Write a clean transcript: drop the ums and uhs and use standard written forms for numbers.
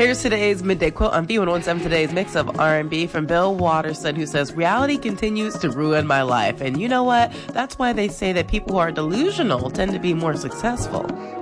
Here's today's midday quote on B117, today's mix of R&B from Bill Watterson, who says, reality continues to ruin my life. And you know what? That's why they say that people who are delusional tend to be more successful.